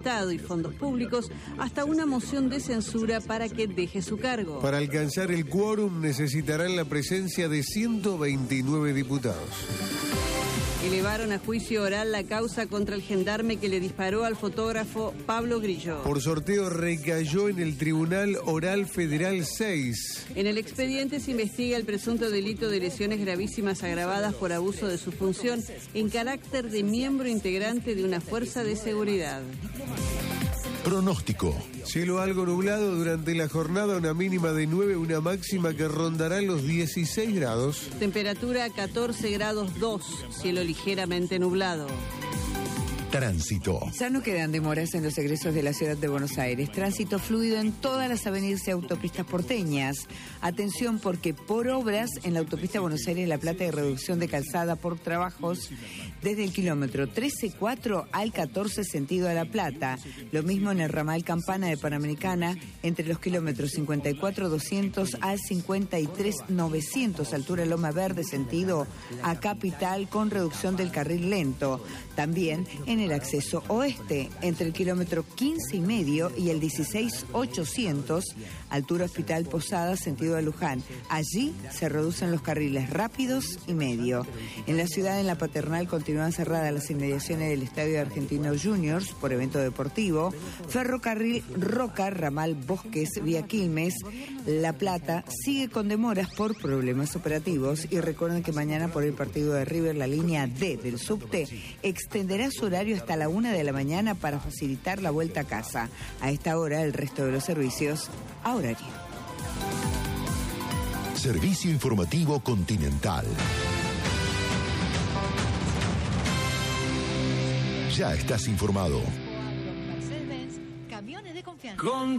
Estado y fondos públicos hasta una moción de censura para que deje su cargo. Para alcanzar el quórum necesitarán la presencia de 129 diputados. Elevaron a juicio oral la causa contra el gendarme que le disparó al fotógrafo Pablo Grillo. Por sorteo recayó en el Tribunal Oral Federal 6. En el expediente se investiga el presunto delito de lesiones gravísimas agravadas por abuso de su función en carácter de miembro integrante de una fuerza de seguridad. Pronóstico. Cielo algo nublado durante la jornada, una mínima de 9, una máxima que rondará los 16 grados. Temperatura 14 grados 2, cielo ligeramente nublado. Tránsito. Ya no quedan demoras en los egresos de la ciudad de Buenos Aires. Tránsito fluido en todas las avenidas y autopistas porteñas. Atención porque por obras en la autopista Buenos Aires-La Plata y reducción de calzada por trabajos desde el kilómetro 13.4 al 14 sentido a La Plata. Lo mismo en el ramal Campana de Panamericana entre los kilómetros 54.200 al 53.900 altura Loma Verde sentido a Capital con reducción del carril lento. También en el acceso oeste, entre el kilómetro 15.5 y el 16.800, altura Hospital Posada, sentido a Luján. Allí se reducen los carriles rápidos y medio. En la ciudad, en la Paternal, continúan cerradas las inmediaciones del Estadio Argentino Juniors por evento deportivo. Ferrocarril Roca, ramal Bosques, vía Quilmes. La Plata sigue con demoras por problemas operativos. Y recuerden que mañana por el partido de River, la línea D del subte extenderá su horario hasta la 1 de la mañana para facilitar la vuelta a casa. A esta hora, el resto de los servicios a horario. Servicio Informativo Continental. Ya estás informado. Mercedes-Benz, camiones de confianza.